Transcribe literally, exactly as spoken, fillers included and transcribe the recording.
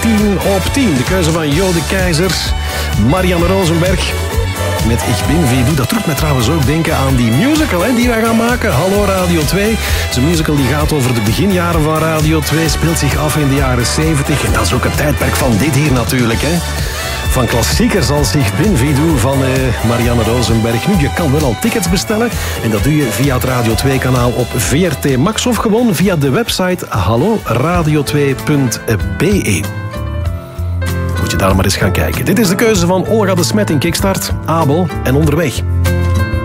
tien op tien. De keuze van Jo de Keizer, Marianne Rosenberg met Ik ben Vedou. Dat doet mij trouwens ook denken aan die musical hè, die wij gaan maken. Hallo Radio twee. Het is een musical die gaat over de beginjaren van Radio twee. Speelt zich af in de jaren zeventig. En dat is ook het tijdperk van dit hier natuurlijk. Hè. Van klassiekers als Ik ben Vedou van uh, Marianne Rosenberg. Nu, je kan wel al tickets bestellen. En dat doe je via het Radio twee kanaal op V R T Max. Of gewoon via de website hallo radio twee punt b e. Moet je daar maar eens gaan kijken. Dit is de keuze van Olga de Smet in Kickstart, Abel en Onderweg.